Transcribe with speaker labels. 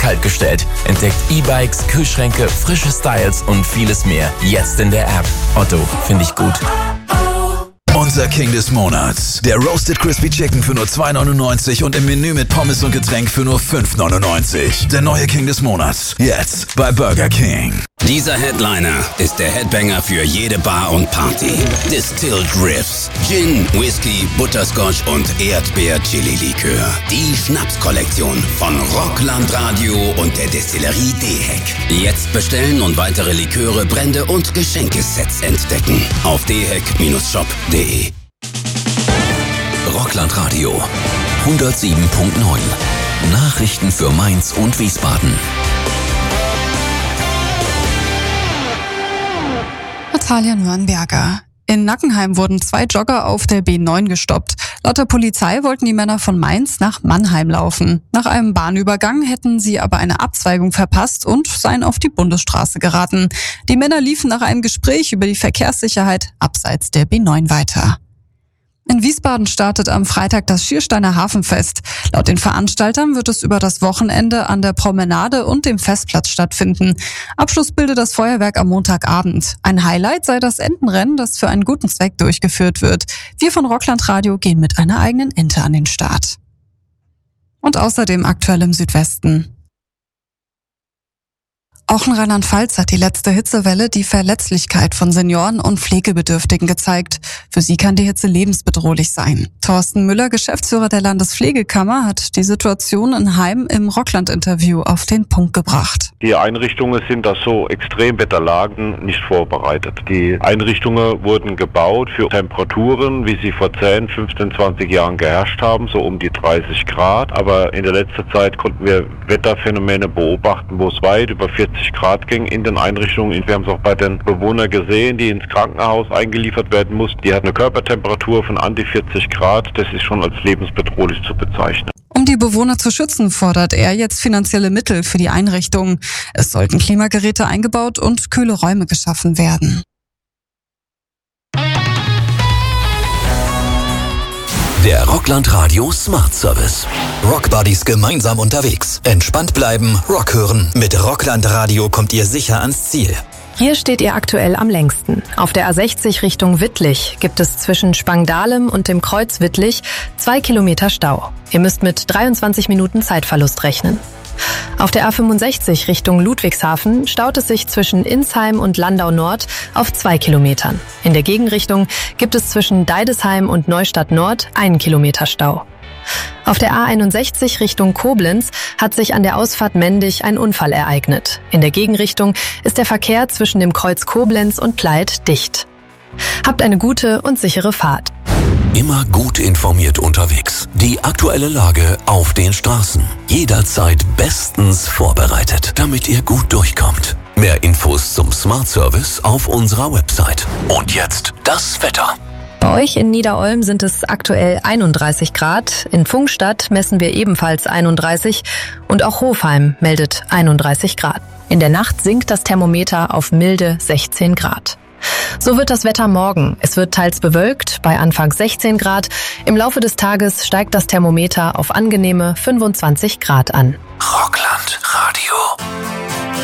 Speaker 1: kaltgestellt. Entdeckt E-Bikes, Kühlschränke, frische Styles und vieles mehr. Jetzt in der App. Otto, finde ich gut.
Speaker 2: Unser King des Monats. Der Roasted Crispy Chicken für nur 2,99 und im Menü mit Pommes und Getränk für nur 5,99. Der neue King des Monats. Jetzt bei Burger King.
Speaker 3: Dieser Headliner ist der Headbanger für jede Bar und Party. Distilled Riffs, Gin, Whisky, Butterscotch und Erdbeer-Chili-Likör. Die Schnapskollektion von Rockland Radio und der Destillerie Dehek. Jetzt bestellen und weitere Liköre, Brände und Geschenkesets entdecken. Auf dehek-shop.de.
Speaker 4: Rockland Radio 107.9. Nachrichten für Mainz und Wiesbaden.
Speaker 5: Natalia Nürnberger. In Nackenheim wurden 2 Jogger auf der B9 gestoppt. Laut der Polizei wollten die Männer von Mainz nach Mannheim laufen. Nach einem Bahnübergang hätten sie aber eine Abzweigung verpasst und seien auf die Bundesstraße geraten. Die Männer liefen nach einem Gespräch über die Verkehrssicherheit abseits der B9 weiter. In Wiesbaden startet am Freitag das Schiersteiner Hafenfest. Laut den Veranstaltern wird es über das Wochenende an der Promenade und dem Festplatz stattfinden. Abschluss bildet das Feuerwerk am Montagabend. Ein Highlight sei das Entenrennen, das für einen guten Zweck durchgeführt wird. Wir von Rockland Radio gehen mit einer eigenen Ente an den Start. Und außerdem aktuell im Südwesten. Auch in Rheinland-Pfalz hat die letzte Hitzewelle die Verletzlichkeit von Senioren und Pflegebedürftigen gezeigt. Für sie kann die Hitze lebensbedrohlich sein. Thorsten Müller, Geschäftsführer der Landespflegekammer, hat die Situation in Heim im Rockland-Interview auf den Punkt gebracht.
Speaker 6: Die Einrichtungen sind auf so Extremwetterlagen nicht vorbereitet. Die Einrichtungen wurden gebaut für Temperaturen, wie sie vor 10, 15, 20 Jahren geherrscht haben, so um die 30 Grad. Aber in der letzten Zeit konnten wir Wetterphänomene beobachten, wo es weit über 40 Grad ging in den Einrichtungen. Wir haben es auch bei den Bewohnern gesehen, die ins Krankenhaus eingeliefert werden mussten. Die hatten eine Körpertemperatur von an die 40 Grad. Das ist schon als lebensbedrohlich zu bezeichnen.
Speaker 5: Um die Bewohner zu schützen, fordert er jetzt finanzielle Mittel für die Einrichtung. Es sollten Klimageräte eingebaut und kühle Räume geschaffen werden.
Speaker 4: Der Rockland Radio Smart Service. Rockbuddies gemeinsam unterwegs. Entspannt bleiben, Rock hören. Mit Rockland Radio kommt ihr sicher ans Ziel.
Speaker 7: Hier steht ihr aktuell am längsten. Auf der A60 Richtung Wittlich gibt es zwischen Spangdahlem und dem Kreuz Wittlich 2 Kilometer Stau. Ihr müsst mit 23 Minuten Zeitverlust rechnen. Auf der A65 Richtung Ludwigshafen staut es sich zwischen Insheim und Landau Nord auf 2 Kilometern. In der Gegenrichtung gibt es zwischen Deidesheim und Neustadt Nord 1 Kilometer Stau. Auf der A61 Richtung Koblenz hat sich an der Ausfahrt Mendig ein Unfall ereignet. In der Gegenrichtung ist der Verkehr zwischen dem Kreuz Koblenz und Pleit dicht. Habt eine gute und sichere Fahrt.
Speaker 4: Immer gut informiert unterwegs. Die aktuelle Lage auf den Straßen. Jederzeit bestens vorbereitet, damit ihr gut durchkommt. Mehr Infos zum Smart Service auf unserer Website. Und jetzt das Wetter.
Speaker 7: Bei euch in Niederolm sind es aktuell 31 Grad. In Pfungstadt messen wir ebenfalls 31 und auch Hofheim meldet 31 Grad. In der Nacht sinkt das Thermometer auf milde 16 Grad. So wird das Wetter morgen. Es wird teils bewölkt, bei Anfang 16 Grad. Im Laufe des Tages steigt das Thermometer auf angenehme 25 Grad an.
Speaker 4: Rockland.